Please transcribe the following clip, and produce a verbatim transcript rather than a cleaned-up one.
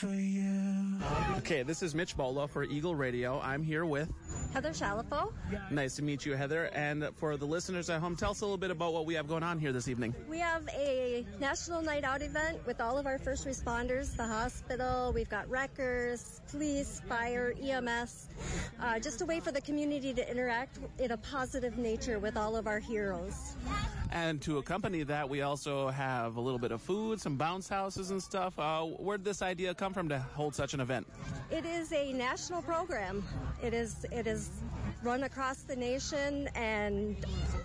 for you. Okay, this is Mitch Bola for Eagle Radio. I'm here with Heather Shalafo. Nice to meet you, Heather. And for the listeners at home, tell us a little bit about what we have going on here this evening. We have a National Night Out event with all of our first responders, the hospital, we've got wreckers, police, fire, E M S, uh, just a way for the community to interact in a positive nature with all of our heroes. And to accompany that, we also have a little bit of food, some bounce houses and stuff. Uh, where did this idea come from to hold such an event? It is a national program. It is it is run across the nation, and